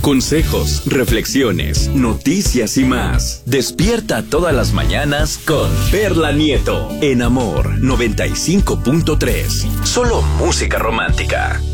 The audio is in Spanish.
Consejos, reflexiones, noticias y más. Despierta todas las mañanas con Perla Nieto en Amor 95.3. Solo música romántica.